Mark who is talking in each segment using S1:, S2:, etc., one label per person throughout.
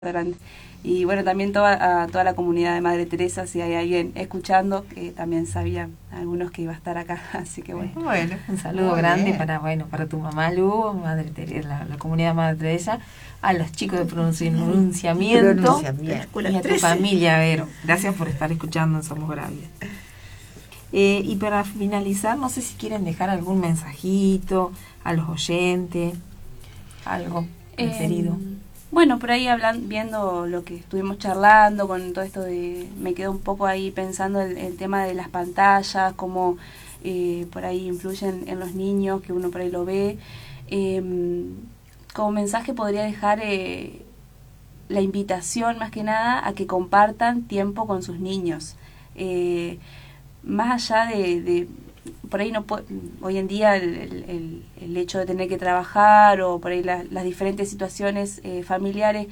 S1: grande. Y bueno, también a toda la comunidad de Madre Teresa, si hay alguien escuchando, que también sabían algunos que iba a estar acá, así que bueno.
S2: Bueno, un saludo grande para tu mamá Lu, Madre Teresa, la comunidad Madre Teresa, a los chicos de pronunciamiento y a tu familia, Vero. Gracias por estar escuchando en Somos Gravia. Y para finalizar, no sé si quieren dejar algún mensajito a los oyentes, algo preferido.
S1: Bueno, por ahí viendo lo que estuvimos charlando con todo esto me quedo un poco ahí pensando el tema de las pantallas, cómo por ahí influyen en los niños, que uno por ahí lo ve. Como mensaje podría dejar la invitación más que nada a que compartan tiempo con sus niños. Más allá de por ahí hoy en día el hecho de tener que trabajar o por ahí las diferentes situaciones familiares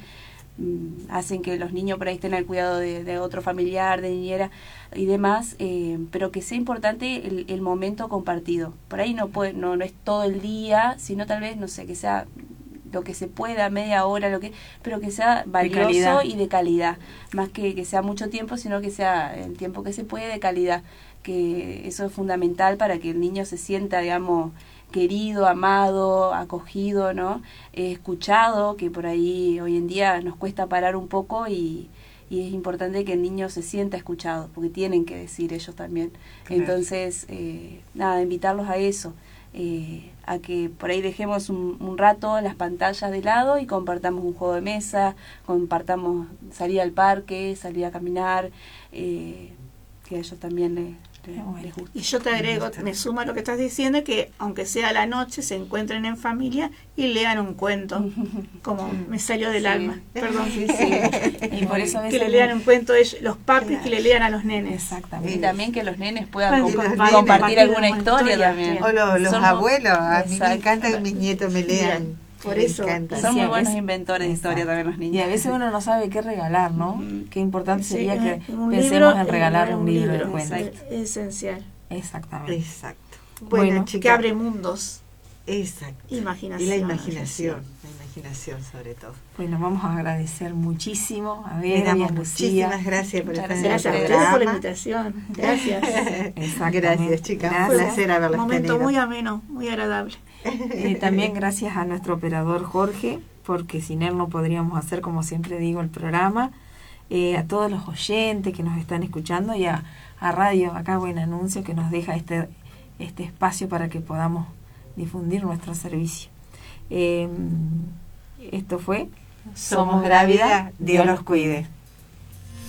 S1: hacen que los niños por ahí estén al cuidado de otro familiar, de niñera y demás, pero que sea importante el momento compartido. Por ahí no es todo el día, sino tal vez, no sé, que sea lo que se pueda, media hora, pero que sea valioso y de calidad, más que sea mucho tiempo, sino que sea el tiempo que se puede de calidad, que eso es fundamental para que el niño se sienta, digamos, querido, amado, acogido, ¿no? Escuchado, que por ahí hoy en día nos cuesta parar un poco y es importante que el niño se sienta escuchado, porque tienen que decir ellos también. Claro. Entonces, invitarlos a eso. A que por ahí dejemos un rato las pantallas de lado y compartamos un juego de mesa, compartamos salir al parque, salir a caminar, que a ellos también les gusta.
S3: Y yo te agrego, me sumo a lo que estás diciendo, que aunque sea a la noche se encuentren en familia y lean un cuento, como me salió del alma, perdón.
S1: Sí.
S3: Y por eso que le lean un cuento los papis, que le lean a los nenes.
S1: Exactamente. Y también que los nenes puedan compartir alguna historia también.
S2: O los abuelos, a mí me encanta que mis nietos me lean.
S3: Por eso
S1: son muy buenos inventores de historia también los niños.
S2: Y a veces uno no sabe qué regalar, ¿no? Qué importante sería que pensemos en regalarle un libro de cuentos.
S3: Es esencial.
S2: Exactamente.
S4: Exacto.
S3: Bueno, chica, que abre mundos.
S4: Exacto.
S3: Imaginación.
S4: Y la imaginación sobre todo.
S2: Bueno, vamos a agradecer muchísimo a Vera y a Lucía.
S4: Muchísimas gracias por estar en el
S3: programa. Gracias por la invitación. Gracias.
S4: Gracias, chicas. Un placer haberlas tenido.
S3: Un momento muy ameno, muy agradable.
S2: También gracias a nuestro operador Jorge, porque sin él no podríamos hacer, como siempre digo, el programa. A todos los oyentes que nos están escuchando y a Radio Acá Buen Anuncio, que nos deja este espacio para que podamos difundir nuestro servicio. Esto fue
S4: Somos Grávida, Dios los cuide.